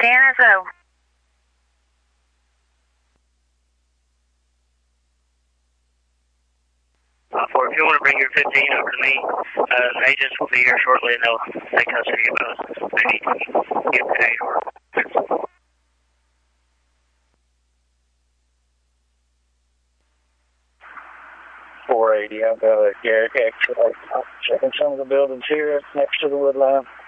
10-0. For if you want to bring your 15 over to me, agents will be here shortly and they'll take custody of us. They need to get paid or 480, I've got a Garrick X-ray. Checking some of the buildings here next to the wood line.